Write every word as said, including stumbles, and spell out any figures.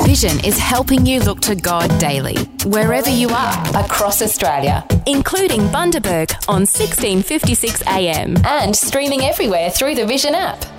Vision is helping you look to God daily, wherever you are across Australia, including Bundaberg on sixteen fifty-six A M and streaming everywhere through the Vision app.